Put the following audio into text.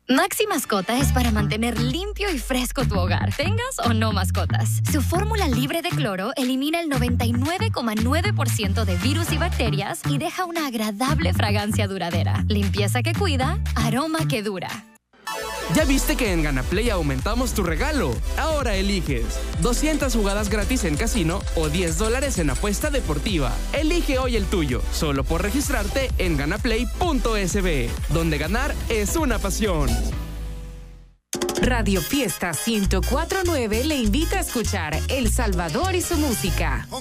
Maxi Mascota es para mantener limpio y fresco tu hogar, tengas o no mascotas. Su fórmula libre de cloro elimina el 99,9% de virus y bacterias y deja una agradable fragancia duradera. Limpieza que cuida, aroma que dura. ¿Ya viste que en GanaPlay aumentamos tu regalo? Ahora eliges 200 jugadas gratis en casino o $10 en apuesta deportiva. Elige hoy el tuyo, solo por registrarte en ganaplay.sb, donde ganar es una pasión. Radio Fiesta 104.9 le invita a escuchar El Salvador y su música.